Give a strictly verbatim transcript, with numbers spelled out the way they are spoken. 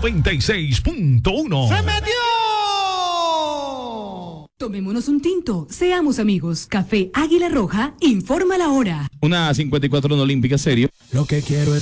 noventa y seis punto uno. ¡Se metió! Tomémonos un tinto, seamos amigos. Café Águila Roja, informa la hora. Una cincuenta y cuatro en Olímpica, serio. Lo que quiero es